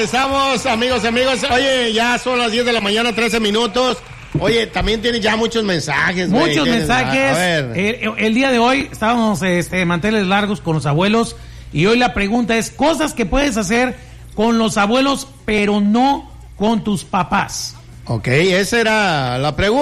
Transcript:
regresamos, amigos. Oye, ya son las 10 de la mañana, 13 minutos. Oye, también tiene ya muchos mensajes. Muchos mensajes. A ver. El día de hoy estábamos manteles largos con los abuelos y hoy la pregunta es cosas que puedes hacer con los abuelos pero no con tus papás. Ok, esa era la pregunta.